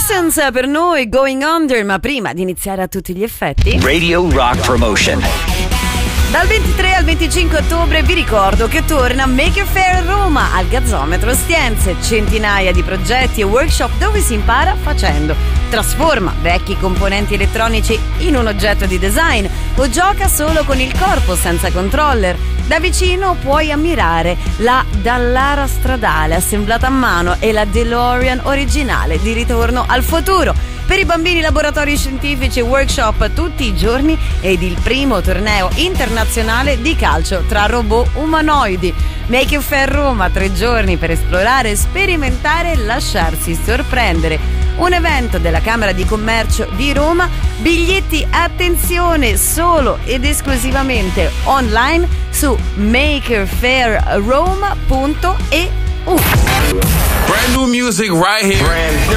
Distance per noi, Going Under, ma prima di iniziare a tutti gli effetti, Radio Rock Promotion. dal 23 al 25 ottobre vi ricordo che torna Maker Faire Roma al Gazzometro Ostiense. Centinaia di progetti e workshop dove si impara facendo. Trasforma vecchi componenti elettronici in un oggetto di design o gioca solo con il corpo senza controller. Da vicino puoi ammirare la Dallara stradale assemblata a mano e la DeLorean originale di Ritorno al futuro. Per i bambini laboratori scientifici e workshop tutti i giorni ed il primo torneo internazionale di calcio tra robot umanoidi. Make It Fair Roma, 3 giorni per esplorare, sperimentare e lasciarsi sorprendere. Un evento della Camera di Commercio di Roma. Biglietti, attenzione, solo ed esclusivamente online su makerfairroma.eu. Brand new music right here.